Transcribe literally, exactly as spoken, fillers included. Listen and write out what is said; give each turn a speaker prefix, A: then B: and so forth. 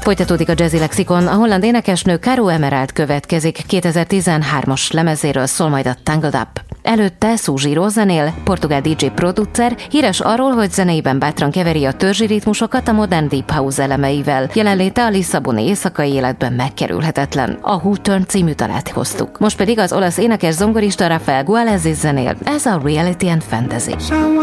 A: Folytatódik a Jazzy Lexikon, a holland énekesnő Caro Emerald következik, kétezer-tizenhármas lemezéről szól majd a Tangled Up. Előtte Suziro zenél, portugál dé dzsé producer, híres arról, hogy zenéiben bátran keveri a törzsi ritmusokat a modern deep house elemeivel. Jelenléte a lisszaboni éjszakai életben megkerülhetetlen. A Who Turn című dalát hoztuk. Most pedig az olasz énekes zongorista Rafael Gualesi zenél, ez a Reality and Fantasy.